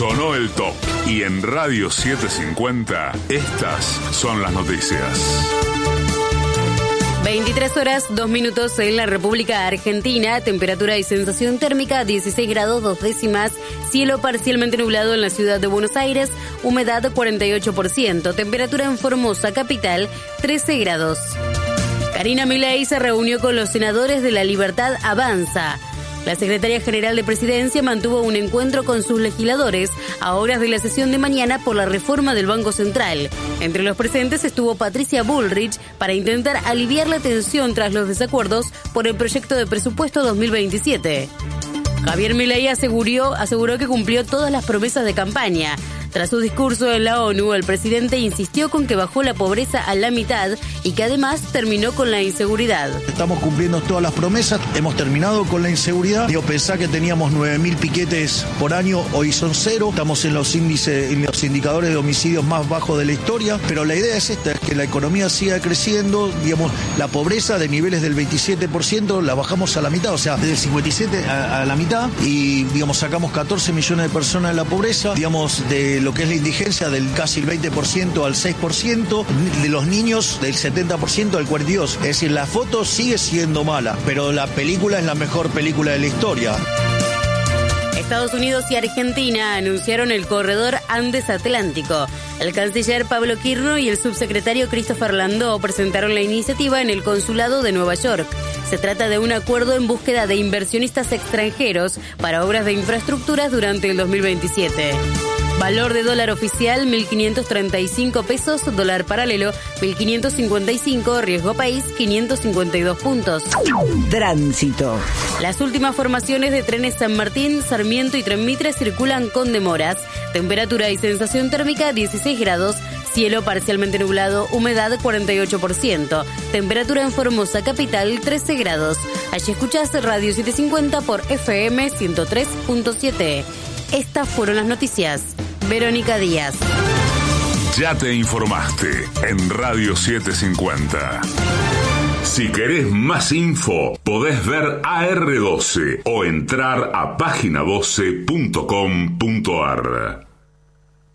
Sonó el top. Y en Radio 750, estas son las noticias. 23 horas, 2 minutos en la República Argentina, temperatura y sensación térmica 16 grados 2 décimas, cielo parcialmente nublado en la ciudad de Buenos Aires, humedad 48%, temperatura en Formosa, capital, 13 grados. Karina Milei se reunió con los senadores de La Libertad Avanza. La secretaria general de Presidencia mantuvo un encuentro con sus legisladores a horas de la sesión de mañana por la reforma del Banco Central. Entre los presentes estuvo Patricia Bullrich para intentar aliviar la tensión tras los desacuerdos por el proyecto de presupuesto 2027. Javier Milei aseguró que cumplió todas las promesas de campaña. Tras su discurso en la ONU, el presidente insistió con que bajó la pobreza a la mitad y que además terminó con la inseguridad. Estamos cumpliendo todas las promesas, hemos terminado con la inseguridad. Pensá que teníamos 9.000 piquetes por año, hoy son 0. Estamos en los indicadores de homicidios más bajos de la historia, pero la idea es esta, es que la economía siga creciendo, la pobreza de niveles del 27% la bajamos a la mitad, o sea, del 57% a la mitad, y sacamos 14 millones de personas de la pobreza, de lo que es la indigencia del casi el 20% al 6%, de los niños del 70% al 42%. Es decir, la foto sigue siendo mala, pero la película es la mejor película de la historia. Estados Unidos y Argentina anunciaron el corredor Andes Atlántico. El canciller Pablo Quirno y el subsecretario Christopher Landó presentaron la iniciativa en el Consulado de Nueva York. Se trata de un acuerdo en búsqueda de inversionistas extranjeros para obras de infraestructuras durante el 2027. Valor de dólar oficial, 1.535 pesos, dólar paralelo, 1.555, riesgo país, 552 puntos. Tránsito. Las últimas formaciones de trenes San Martín, Sarmiento y Tren Mitre circulan con demoras. Temperatura y sensación térmica 16 grados, cielo parcialmente nublado, humedad 48%. Temperatura en Formosa, capital, 13 grados. Allí escuchás Radio 750 por FM 103.7. Estas fueron las noticias. Verónica Díaz. Ya te informaste en Radio 750. Si querés más info, podés ver AR12 o entrar a página12.com.ar.